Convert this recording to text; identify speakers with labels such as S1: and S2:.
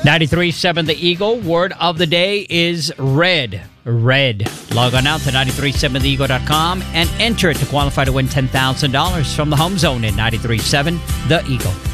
S1: 93.7 The Eagle. Word of the day is red. Red. Log on out to 937theeagle.com and enter it to qualify to win $10,000 from the Home Zone in 93.7 The Eagle.